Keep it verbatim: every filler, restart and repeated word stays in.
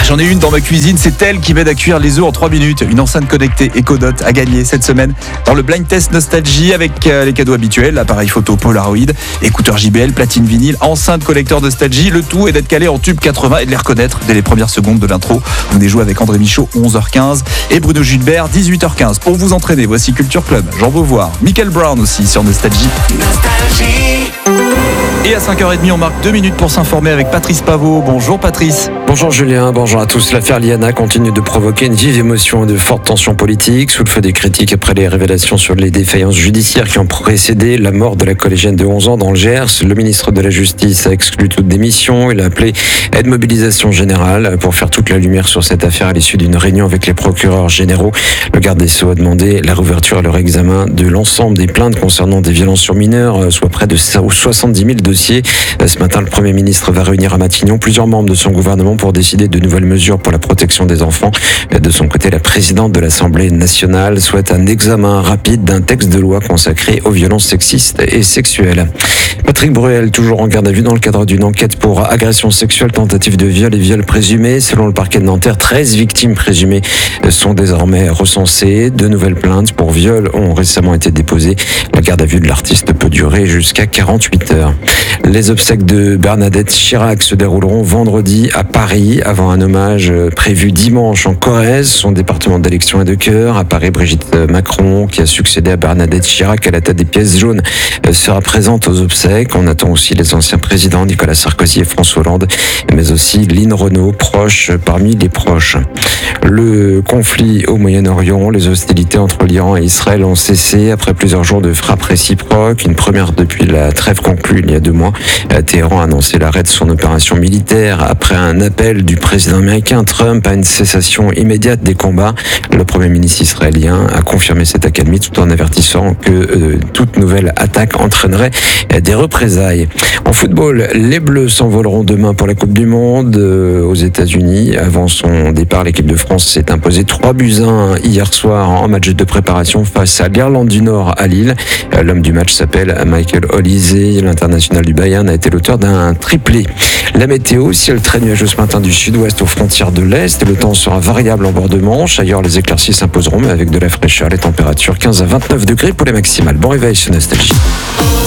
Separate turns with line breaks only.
j'en ai une dans ma cuisine, c'est elle qui m'aide à cuire les œufs en trois minutes. Une enceinte connectée EcoDot a gagné cette semaine dans le blind test Nostalgie avec les cadeaux habituels, appareil photo Polaroid, écouteurs J B L, platine vinyle, enceinte collecteur Nostalgie. Le tout est d'être calé en tube quatre-vingts et de les reconnaître dès les premières secondes de l'intro. Vous venez jouer avec André Michaud, onze heures quinze, et Bruno Gilbert, dix-huit heures quinze. Pour vous entraîner, voici Culture Club, Jean Beauvoir, Michael Brown aussi sur Nostalgie. Nostalgie. Et à cinq heures trente, on marque deux minutes pour s'informer avec Patrice Pavot. Bonjour Patrice.
Bonjour Julien, bonjour à tous. L'affaire Liana continue de provoquer une vive émotion et de fortes tensions politiques, sous le feu des critiques après les révélations sur les défaillances judiciaires qui ont précédé la mort de la collégienne de onze ans dans le Gers. Le ministre de la Justice a exclu toute démission. Il a appelé à une mobilisation générale pour faire toute la lumière sur cette affaire à l'issue d'une réunion avec les procureurs généraux. Le garde des Sceaux a demandé la réouverture et le réexamen de l'ensemble des plaintes concernant des violences sur mineurs, soit près de soixante-dix mille dossiers. Ce matin, le Premier ministre va réunir à Matignon plusieurs membres de son gouvernement pour décider de nouvelles mesures pour la protection des enfants. De son côté, la présidente de l'Assemblée nationale souhaite un examen rapide d'un texte de loi consacré aux violences sexistes et sexuelles. Patrick Bruel, toujours en garde à vue dans le cadre d'une enquête pour agression sexuelle, tentative de viol et viol présumé. Selon le parquet de Nanterre, treize victimes présumées sont désormais recensées. De nouvelles plaintes pour viol ont récemment été déposées. La garde à vue de l'artiste peut durer jusqu'à quarante-huit heures. Les obsèques de Bernadette Chirac se dérouleront vendredi à Paris, avant un hommage prévu dimanche en Corrèze, son département d'élection et de cœur. À Paris, Brigitte Macron, qui a succédé à Bernadette Chirac à la tête des pièces jaunes, sera présente aux obsèques. On attend aussi les anciens présidents Nicolas Sarkozy et François Hollande, mais aussi Lynn Renault, proche parmi les proches. Le conflit au Moyen-Orient, les hostilités entre l'Iran et Israël ont cessé après plusieurs jours de frappes réciproques, une première depuis la trêve conclue il y a deux mois. Téhéran a annoncé l'arrêt de son opération militaire après un appel du président américain Trump à une cessation immédiate des combats. Le Premier ministre israélien a confirmé cette accalmie tout en avertissant que euh, toute nouvelle attaque entraînerait des représailles. En football, les Bleus s'envoleront demain pour la Coupe du Monde euh, aux États-Unis. Avant son départ, l'équipe de France s'est imposée trois buts à un hier soir en match de préparation face à l'Irlande du Nord à Lille. Euh, l'homme du match s'appelle Michael Olise. L'international du Bayern a été l'auteur d'un triplé. La météo, ciel très nuageux ce matin du sud-ouest aux frontières de l'Est. Le temps sera variable en bord de Manche. Ailleurs, les éclaircies s'imposeront, mais avec de la fraîcheur. Les températures quinze à vingt-neuf degrés pour les maximales. Bon réveil sur Nostalgie.